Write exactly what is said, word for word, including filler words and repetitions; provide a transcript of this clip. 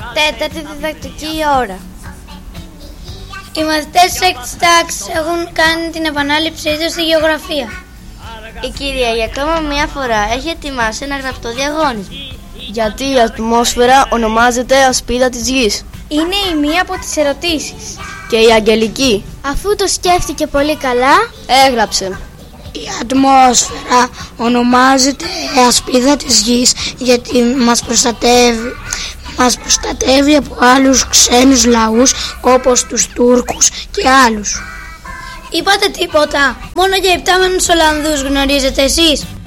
Τέταρτη διδακτική ώρα. Οι μαθητές της έκτης τάξης έχουν κάνει την επανάληψή τους στη γεωγραφία. Η κυρία για ακόμα μία φορά έχει ετοιμάσει ένα γραπτό διαγώνισμα. Γιατί η ατμόσφαιρα ονομάζεται ασπίδα της γης. Είναι η μία από τις ερωτήσεις. Και η Αγγελική, αφού το σκέφτηκε πολύ καλά, έγραψε: η ατμόσφαιρα ονομάζεται ασπίδα της γης γιατί μας προστατεύει. Μας προστατεύει από άλλους ξένους λαούς όπως τους Τούρκους και άλλους. Είπατε τίποτα? Μόνο για υπτάμενους Ολλανδούς γνωρίζετε εσείς?